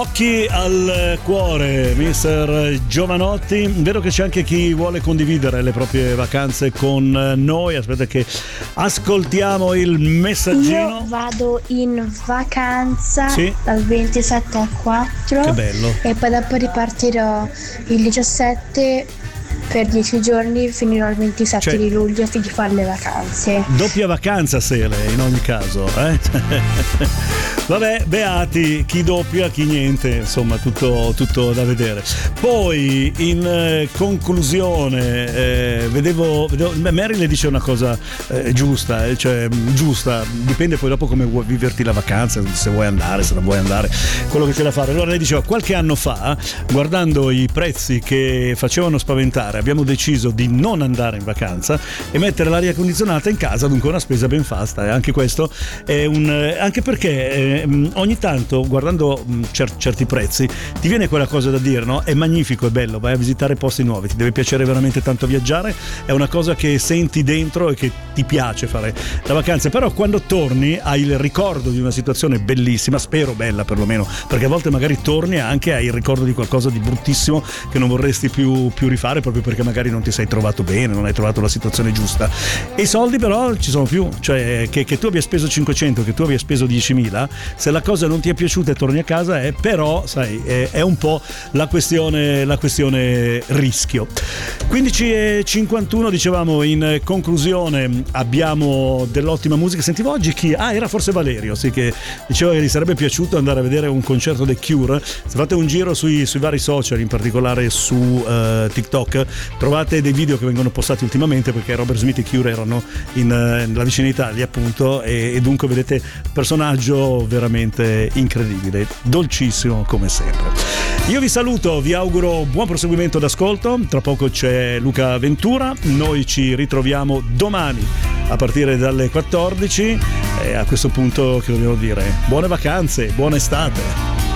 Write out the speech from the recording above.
Occhi al cuore, mister Giovanotti. Vedo che c'è anche chi vuole condividere le proprie vacanze con noi. Aspetta che ascoltiamo il messaggino. Io vado in vacanza dal 27 al 4. Che bello. E poi dopo ripartirò il 17 per 10 giorni, finirò il 27 di luglio di fare le vacanze. Doppia vacanza, Sele, in ogni caso, Vabbè, beati, chi doppia, chi niente, insomma, tutto da vedere. Poi, in conclusione, vedevo Mary le dice una cosa giusta, dipende poi dopo come vuoi viverti la vacanza, se vuoi andare, se non vuoi andare, quello che c'è da fare. Allora lei diceva, qualche anno fa, guardando i prezzi che facevano spaventare, abbiamo deciso di non andare in vacanza e mettere l'aria condizionata in casa, dunque una spesa ben fatta, e anche questo è anche perché ogni tanto guardando certi prezzi ti viene quella cosa da dire, no? È magnifico, è bello, vai a visitare posti nuovi, ti deve piacere veramente tanto viaggiare, è una cosa che senti dentro e che ti piace fare la vacanza, però quando torni hai il ricordo di una situazione bellissima, spero bella perlomeno, perché a volte magari torni anche hai il ricordo di qualcosa di bruttissimo che non vorresti più rifare, proprio perché magari non ti sei trovato bene, non hai trovato la situazione giusta, e i soldi però ci sono più, cioè che tu abbia speso 500, che tu abbia speso 10.000, se la cosa non ti è piaciuta e torni a casa però sai è un po' la questione rischio. 15:51, dicevamo, in conclusione abbiamo dell'ottima musica. Sentivo oggi era forse Valerio, sì, che diceva che gli sarebbe piaciuto andare a vedere un concerto dei Cure. Se fate un giro sui vari social, in particolare su TikTok, trovate dei video che vengono postati ultimamente, perché Robert Smith e Cure erano nella vicina Italia, appunto, e dunque vedete personaggio veramente incredibile, dolcissimo come sempre. Io vi saluto, vi auguro buon proseguimento d'ascolto. Tra poco c'è Luca Ventura, noi ci ritroviamo domani a partire dalle 14 e a questo punto che dobbiamo dire? Buone vacanze, buona estate.